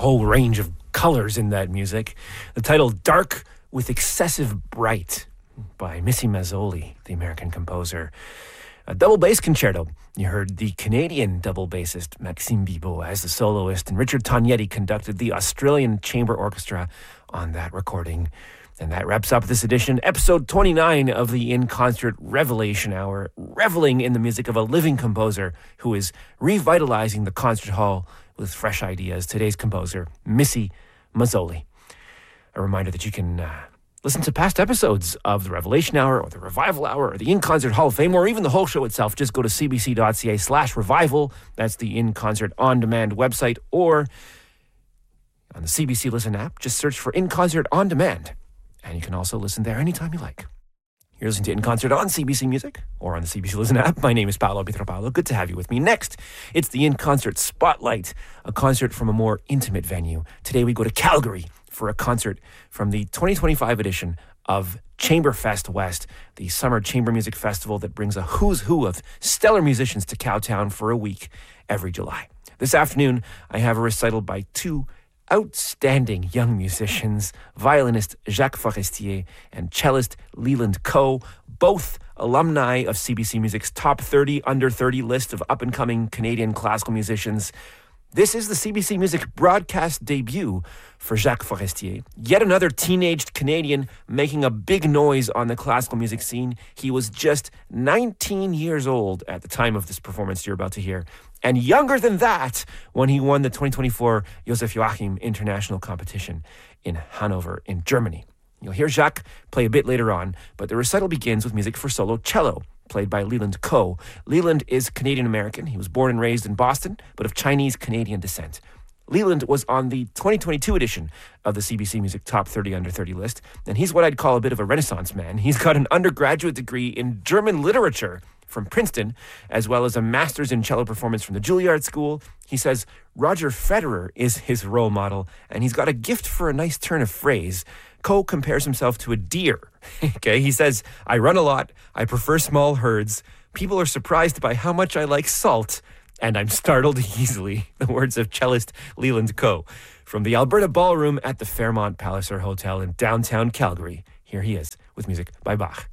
whole range of colors in that music. The title Dark with Excessive Bright by Missy Mazzoli, the American composer. A double bass concerto. You heard the Canadian double bassist Maxime Bibot as the soloist, and Richard Tognetti conducted the Australian Chamber Orchestra on that recording. And that wraps up this edition, episode 29 of the In Concert Revelation Hour, reveling in the music of a living composer who is revitalizing the concert hall with fresh ideas. Today's composer, Missy Mazzoli. A reminder that you can listen to past episodes of the Revelation Hour or the Revival Hour or the In Concert Hall of Fame or even the whole show itself. Just go to cbc.ca/revival. That's the In Concert On Demand website, or on the CBC Listen app, just search for In Concert On Demand. And you can also listen there anytime you like. You're listening to In Concert on CBC Music or on the CBC Listen app. My name is Paolo Pietropalo. Good to have you with me. Next, it's the In Concert Spotlight, a concert from a more intimate venue. Today we go to Calgary for a concert from the 2025 edition of Chamberfest West, the summer chamber music festival that brings a who's who of stellar musicians to Cowtown for a week every July. This afternoon, I have a recital by two outstanding young musicians, violinist Jacques Forestier and cellist Leland Coe, both alumni of CBC Music's top 30 under 30 list of up-and-coming Canadian classical musicians. This is the CBC Music broadcast debut for Jacques Forestier, yet another teenaged Canadian making a big noise on the classical music scene. He was just 19 years old at the time of this performance you're about to hear, and younger than that when he won the 2024 Josef Joachim International Competition in Hanover in Germany. You'll hear Jacques play a bit later on, but the recital begins with music for solo cello, played by Leland Coe. Leland is Canadian-American. He was born and raised in Boston, but of Chinese-Canadian descent. Leland was on the 2022 edition of the CBC Music Top 30 Under 30 list, and he's what I'd call a bit of a Renaissance man. He's got an undergraduate degree in German literature from Princeton, as well as a master's in cello performance from the Juilliard School. He says Roger Federer is his role model, and he's got a gift for a nice turn of phrase. Coe compares himself to a deer. Okay, he says, I run a lot, I prefer small herds, people are surprised by how much I like salt, and I'm startled easily. The words of cellist Leland Coe from the Alberta Ballroom at the Fairmont Palliser Hotel in downtown Calgary. Here he is with music by Bach.